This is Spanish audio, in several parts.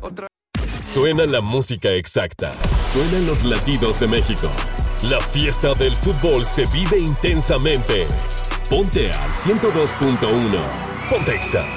Suena la música exacta. Suenan los latidos de México. La fiesta del fútbol se vive intensamente. Ponte al 102.1. Pontexa.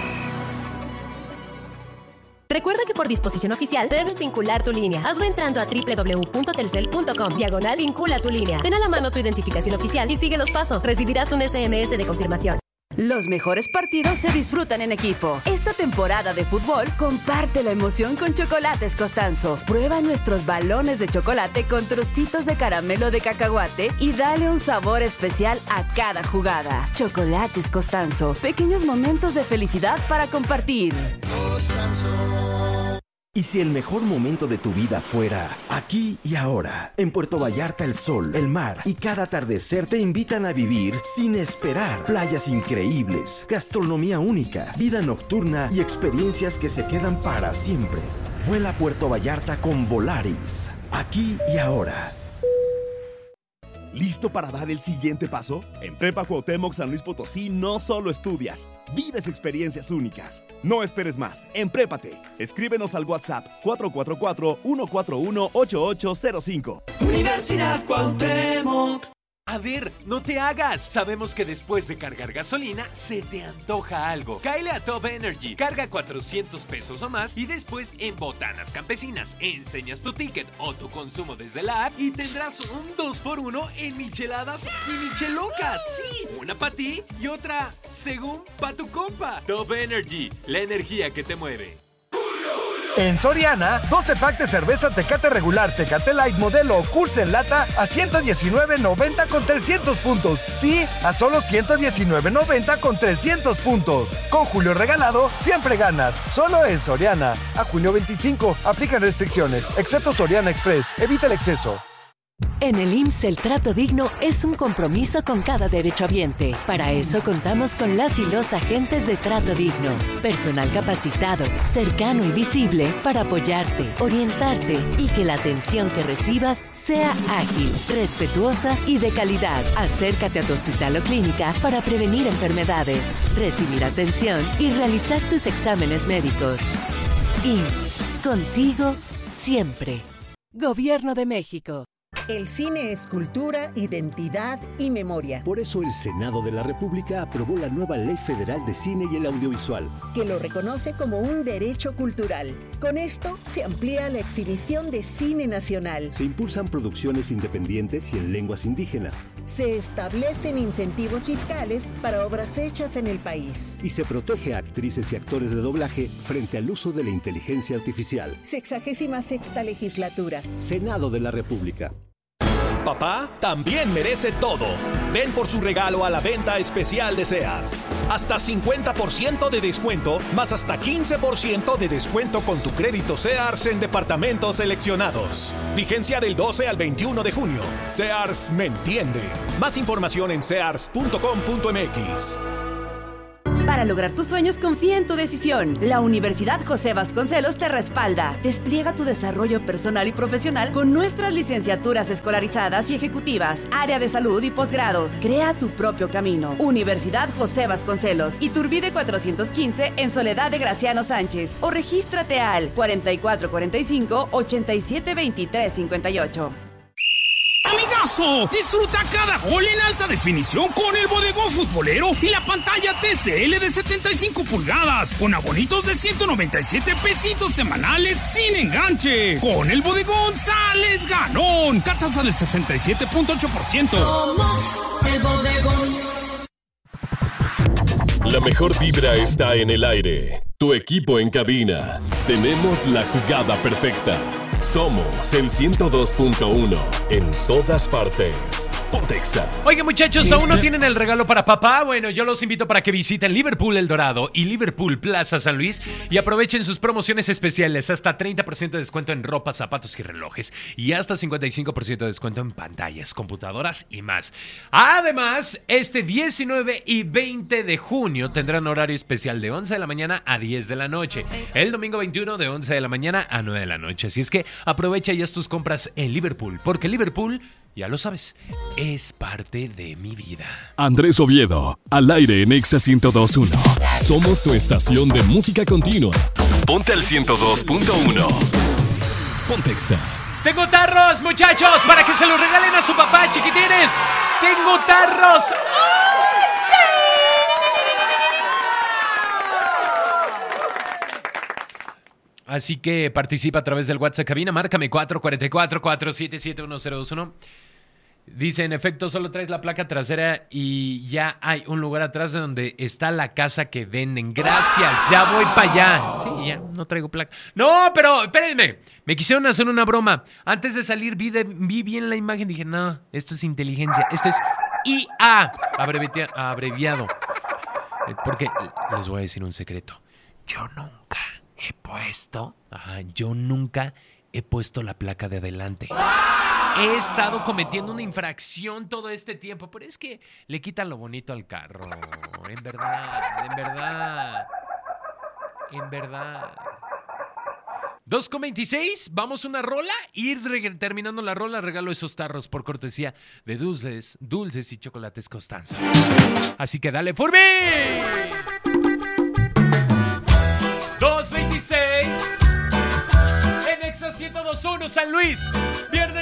Recuerda que por disposición oficial debes vincular tu línea. Hazlo entrando a www.telcel.com/vincula tu línea. Ten a la mano tu identificación oficial y sigue los pasos. Recibirás un SMS de confirmación. Los mejores partidos se disfrutan en equipo. Esta temporada de fútbol, comparte la emoción con Chocolates Costanzo. Prueba nuestros balones de chocolate con trocitos de caramelo de cacahuate y dale un sabor especial a cada jugada. Chocolates Costanzo. Pequeños momentos de felicidad para compartir. Costanzo. ¿Y si el mejor momento de tu vida fuera aquí y ahora? En Puerto Vallarta el sol, el mar y cada atardecer te invitan a vivir sin esperar. Playas increíbles, gastronomía única, vida nocturna y experiencias que se quedan para siempre. Vuela a Puerto Vallarta con Volaris. Aquí y ahora. ¿Listo para dar el siguiente paso? En Prepa Cuauhtémoc San Luis Potosí no solo estudias, vives experiencias únicas. No esperes más, emprépate. Escríbenos al WhatsApp 444-141-8805. Universidad Cuauhtémoc. A ver, no te hagas. Sabemos que después de cargar gasolina, se te antoja algo. Cáele a Top Energy. Carga 400 pesos o más y después en Botanas Campesinas enseñas tu ticket o tu consumo desde la app y tendrás un 2x1 en micheladas y michelocas. Sí, una para ti y otra, según pa' tu compa. Top Energy, la energía que te mueve. En Soriana, 12 pack de cerveza Tecate regular, Tecate Light modelo o Curse en lata a $119.90 con 300 puntos. Sí, a solo $119.90 con 300 puntos. Con Julio regalado, siempre ganas. Solo en Soriana. A junio 25, aplican restricciones, excepto Soriana Express. Evita el exceso. En el IMSS el trato digno es un compromiso con cada derechohabiente. Para eso contamos con las y los agentes de trato digno. Personal capacitado, cercano y visible para apoyarte, orientarte y que la atención que recibas sea ágil, respetuosa y de calidad. Acércate a tu hospital o clínica para prevenir enfermedades, recibir atención y realizar tus exámenes médicos. IMSS, contigo siempre. Gobierno de México. El cine es cultura, identidad y memoria. Por eso el Senado de la República aprobó la nueva Ley Federal de Cine y el Audiovisual, que lo reconoce como un derecho cultural. Con esto se amplía la exhibición de cine nacional. Se impulsan producciones independientes y en lenguas indígenas. Se establecen incentivos fiscales para obras hechas en el país. Y se protege a actrices y actores de doblaje frente al uso de la inteligencia artificial. 66ª legislatura. Senado de la República. Papá también merece todo. Ven por su regalo a la venta especial de Sears. Hasta 50% de descuento, más hasta 15% de descuento con tu crédito Sears en departamentos seleccionados. Vigencia del 12 al 21 de junio. Sears me entiende. Más información en sears.com.mx. Para lograr tus sueños, confía en tu decisión. La Universidad José Vasconcelos te respalda. Despliega tu desarrollo personal y profesional con nuestras licenciaturas escolarizadas y ejecutivas, área de salud y posgrados. Crea tu propio camino. Universidad José Vasconcelos, Iturbide 415 en Soledad de Graciano Sánchez. O regístrate al 4445-872358. ¡Amigazo! Disfruta cada gol en alta definición con el bodegón futbolero y la pantalla TCL de 75 pulgadas con abonitos de 197 pesitos semanales sin enganche. Con el bodegón sales ganón. Tasa del 67.8%. Somos el bodegón. La mejor vibra está en el aire. Tu equipo en cabina. Tenemos la jugada perfecta. Somos el 102.1 en todas partes. Pontexa. Oigan, muchachos, ¿aún no tienen el regalo para papá? Bueno, yo los invito para que visiten Liverpool El Dorado y Liverpool Plaza San Luis y aprovechen sus promociones especiales. Hasta 30% de descuento en ropa, zapatos y relojes. Y hasta 55% de descuento en pantallas, computadoras y más. Además, este 19 y 20 de junio tendrán horario especial de 11 de la mañana a 10 de la noche. El domingo 21 de 11 de la mañana a 9 de la noche. Así es que aprovecha ya tus compras en Liverpool, porque Liverpool Ya lo sabes, es parte de mi vida. Andrés Oviedo, al aire en Exa 102.1. Somos tu estación de música continua. Ponte al 102.1. Ponte Exa. Tengo tarros, muchachos, para que se los regalen a su papá, chiquitines. Tengo tarros. ¡Oh, sí! Así que participa a través del WhatsApp cabina. Márcame 444-477-1021. Dice, en efecto, solo traes la placa trasera y ya hay un lugar atrás de donde está la casa que venden. Gracias, ya voy para allá. Sí, ya, no traigo placa. No, pero espérenme. Me quisieron hacer una broma. Antes de salir vi bien la imagen. Dije, no, esto es inteligencia. Esto es IA, abreviado. Porque les voy a decir un secreto. Yo nunca he puesto la placa de adelante. He estado cometiendo una infracción todo este tiempo, pero es que le quitan lo bonito al carro. En verdad. 2:26, vamos a una rola y terminando la rola regalo esos tarros por cortesía de Dulces y Chocolates Costanzo. Así que dale, Furby. 2:26 en Exa 102.1 San Luis. Viernes